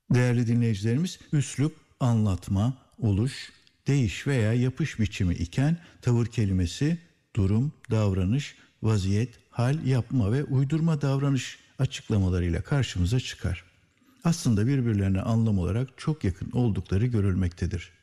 Değerli dinleyicilerimiz, üslup, anlatma, oluş, değiş veya yapış biçimi iken tavır kelimesi durum, davranış, vaziyet, hal, yapma ve uydurma davranış açıklamalarıyla karşımıza çıkar. Aslında birbirlerine anlam olarak çok yakın oldukları görülmektedir.